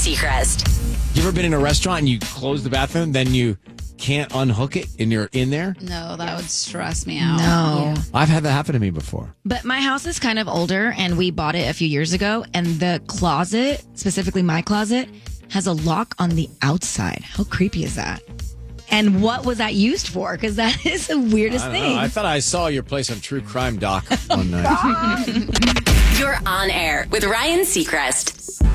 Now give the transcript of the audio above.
Seacrest. You ever been in a restaurant and you close the bathroom, then you can't unhook it and you're in there? No, that would stress me out. No. I've had that happen to me before. But my house is kind of older, and we bought it a few years ago, and the closet, specifically my closet, has a lock on the outside. How creepy is that? And what was that used for? Because that is the weirdest I don't thing. know. I thought I saw your place on True Crime Doc one night. You're on air with Ryan Seacrest.